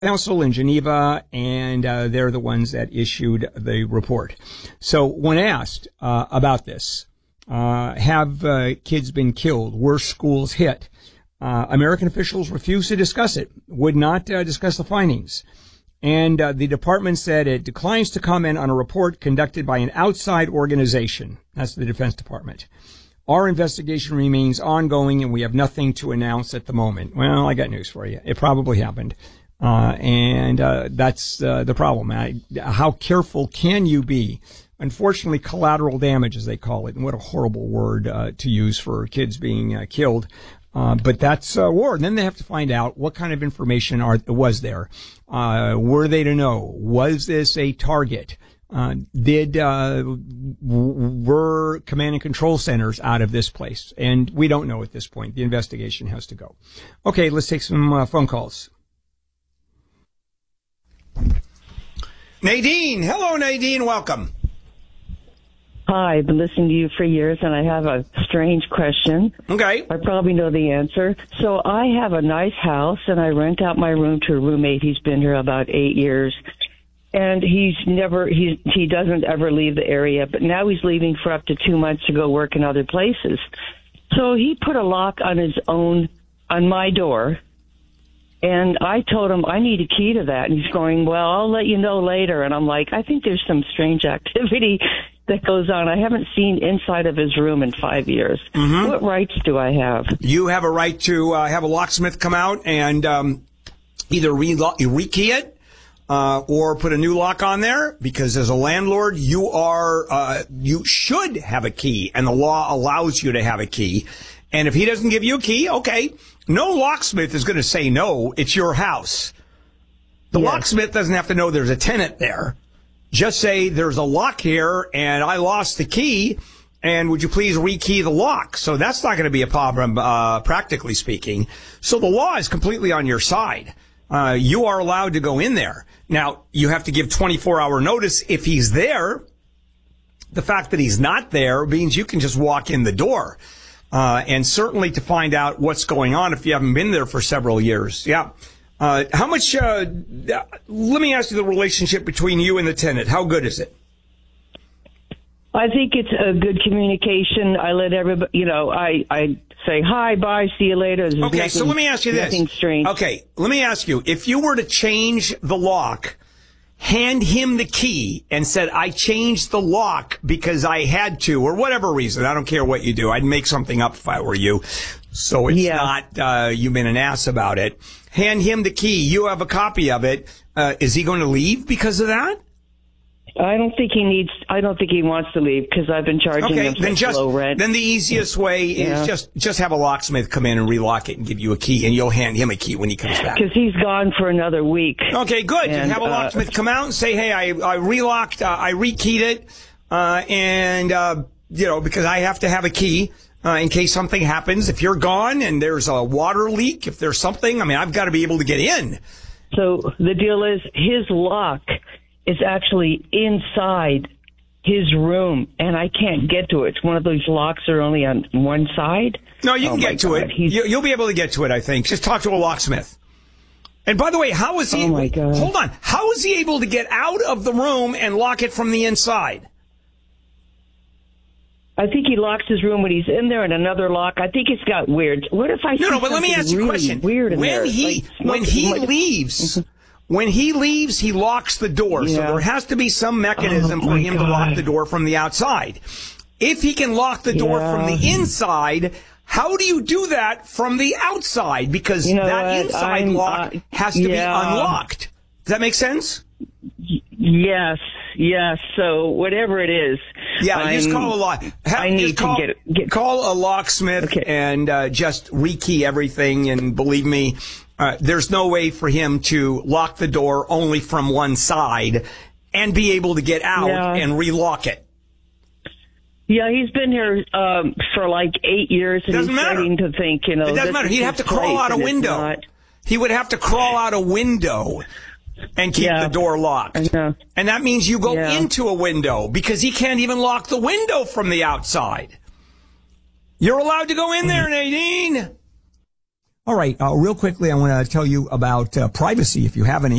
Council in Geneva, and they're the ones that issued the report. So when asked about this, have kids been killed? Were schools hit? American officials refused to discuss it, would not discuss the findings. And the department said it declines to comment on a report conducted by an outside organization. That's the Defense Department. Our investigation remains ongoing, and we have nothing to announce at the moment. Well, I got news for you. It probably happened. And that's the problem. How careful can you be? Unfortunately, collateral damage, as they call it, and what a horrible word to use for kids being killed. But that's war. And then they have to find out what kind of information was there. Were they to know? Was this a target? Were command and control centers out of this place? And we don't know at this point. The investigation has to go. Okay, let's take some phone calls. Nadine. Hello, Nadine. Welcome. Hi, I've been listening to you for years, and I have a strange question. Okay. I probably know the answer. So I have a nice house, and I rent out my room to a roommate. He's been here about 8 years, and he doesn't ever leave the area, but now he's leaving for up to 2 months to go work in other places. So he put a lock on his own, on my door, and I told him, I need a key to that. And he's going, well, I'll let you know later. And I'm like, I think there's some strange activity that goes on. I haven't seen inside of his room in 5 years. Mm-hmm. What rights do I have? You have a right to have a locksmith come out and either rekey it or put a new lock on there, because as a landlord, you should have a key, and the law allows you to have a key. And if he doesn't give you a key, okay, no locksmith is going to say no. It's your house. The locksmith doesn't have to know there's a tenant there. Just say there's a lock here and I lost the key, and would you please rekey the lock? So that's not going to be a problem, practically speaking. So the law is completely on your side. You are allowed to go in there. Now, you have to give 24-hour notice if he's there. The fact that he's not there means you can just walk in the door. And certainly to find out what's going on if you haven't been there for several years. Yeah. How much, let me ask you the relationship between you and the tenant. How good is it? I think it's a good communication. I let everybody, I say, hi, bye, see you later. There's okay, so let me ask you this. Nothing strange. Okay, let me ask you, if you were to change the lock, hand him the key and said, I changed the lock because I had to, or whatever reason. I don't care what you do. I'd make something up if I were you. So it's not, you've been an ass about it. Hand him the key. You have a copy of it. Is he going to leave because of that? I don't think he wants to leave because I've been charging him such low rent. Then the easiest way is just have a locksmith come in and relock it and give you a key, and you'll hand him a key when he comes back. Because he's gone for another week. Okay, good. And, you can have a locksmith come out and say, hey, I relocked, I rekeyed it, because I have to have a key. In case something happens, if you're gone and there's a water leak, if there's something, I've got to be able to get in. So the deal is his lock is actually inside his room, and I can't get to it. It's one of those locks that are only on one side. No, you can get to it. You'll be able to get to it, I think. Just talk to a locksmith. And by the way, how is he? Oh my God. Hold on. How is he able to get out of the room and lock it from the inside? I think he locks his room when he's in there, and another lock. I think it's got weird. What if I? No, but let me ask you a question. Weird in when he leaves, he locks the door. So there has to be some mechanism for him to lock the door from the outside. If he can lock the door from the inside, how do you do that from the outside? Because that inside lock has to be unlocked. Does that make sense? Yes. So whatever it is. Yeah, just call a call a locksmith and just rekey everything. And believe me, there's no way for him to lock the door only from one side and be able to get out and relock it. Yeah, he's been here for like 8 years, and he's starting to think, it doesn't matter. He'd have to crawl out a window. He would have to crawl out a window and keep the door locked. And that means you go into a window, because he can't even lock the window from the outside. You're allowed to go in there, Nadine. All right. Real quickly, I want to tell you about privacy if you have any.